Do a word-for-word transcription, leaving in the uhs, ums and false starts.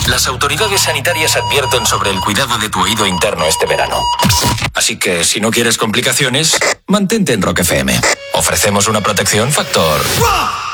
Las autoridades sanitarias advierten sobre el cuidado de tu oído interno este verano. Así que, si no quieres complicaciones, mantente en Rock F M. Ofrecemos una protección factor